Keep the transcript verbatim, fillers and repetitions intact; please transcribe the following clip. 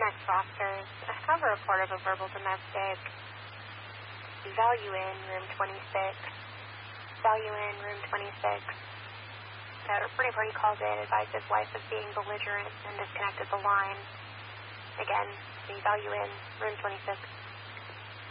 Next Fosters. I have a report of a verbal domestic. Value in room twenty-six. Value in room twenty-six. Uh, reporting party calls in, advised his wife of being belligerent and disconnected the line. Again, the value in room twenty-six.